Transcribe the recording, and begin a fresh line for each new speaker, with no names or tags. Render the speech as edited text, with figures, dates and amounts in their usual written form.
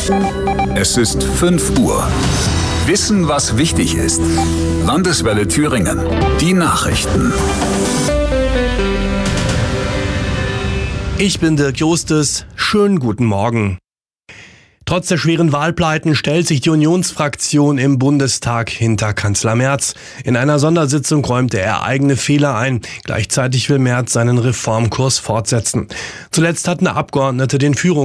Es ist 5 Uhr. Wissen, was wichtig ist. Landeswelle Thüringen. Die Nachrichten.
Ich bin Dirk Justus. Schönen guten Morgen. Trotz der schweren Wahlpleiten stellt sich die Unionsfraktion im Bundestag hinter Kanzler Merz. In einer Sondersitzung räumte er eigene Fehler ein. Gleichzeitig will Merz seinen Reformkurs fortsetzen. Zuletzt hatten Abgeordnete den